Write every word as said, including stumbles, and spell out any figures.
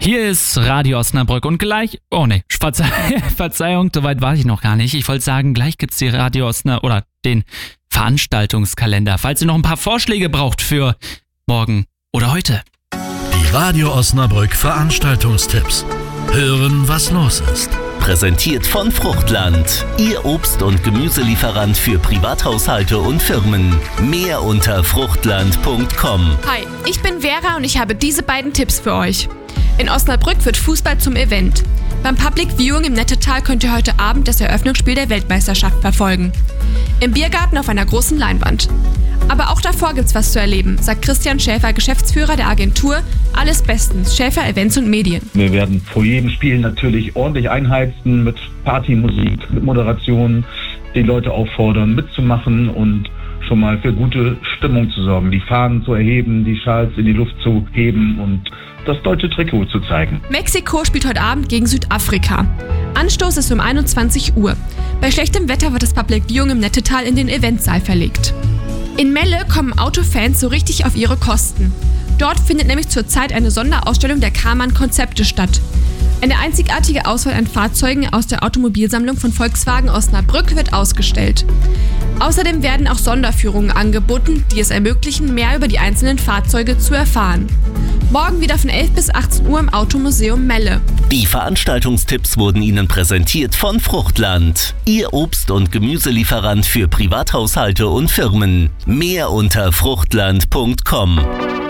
Hier ist Radio Osnabrück und gleich, oh ne, Verzeih, Verzeihung, so weit war ich noch gar nicht. Ich wollte sagen, gleich gibt's die Radio Osnabrück oder den Veranstaltungskalender, falls ihr noch ein paar Vorschläge braucht für morgen oder heute. Die Radio Osnabrück Veranstaltungstipps. Hören, was los ist. Präsentiert von Fruchtland, Ihr Obst- und Gemüselieferant für Privathaushalte und Firmen. Mehr unter fruchtland punkt com. Hi, ich bin Vera und ich habe diese beiden Tipps für euch. In Osnabrück wird Fußball zum Event. Beim Public Viewing im Nettetal könnt ihr heute Abend das Eröffnungsspiel der Weltmeisterschaft verfolgen. Im Biergarten auf einer großen Leinwand. Aber auch davor gibt's was zu erleben, sagt Christian Schäfer, Geschäftsführer der Agentur Alles Bestens, Schäfer Events und Medien. Wir werden vor jedem Spiel natürlich ordentlich einheizen mit Partymusik, mit Moderation, die Leute auffordern, mitzumachen und schon mal für gute Stimmung zu sorgen, die Fahnen zu erheben, die Schals in die Luft zu heben und das deutsche Trikot zu zeigen. Mexiko spielt heute Abend gegen Südafrika. Anstoß ist um einundzwanzig Uhr. Bei schlechtem Wetter wird das Public Viewing im Nettetal in den Eventsaal verlegt. In Melle kommen Autofans so richtig auf ihre Kosten. Dort findet nämlich zurzeit eine Sonderausstellung der Karmann-Konzepte statt. Eine einzigartige Auswahl an Fahrzeugen aus der Automobilsammlung von Volkswagen Osnabrück wird ausgestellt. Außerdem werden auch Sonderführungen angeboten, die es ermöglichen, mehr über die einzelnen Fahrzeuge zu erfahren. Morgen wieder von elf bis achtzehn Uhr im Automuseum Melle. Die Veranstaltungstipps wurden Ihnen präsentiert von Fruchtland, Ihr Obst- und Gemüselieferant für Privathaushalte und Firmen. Mehr unter fruchtland punkt com.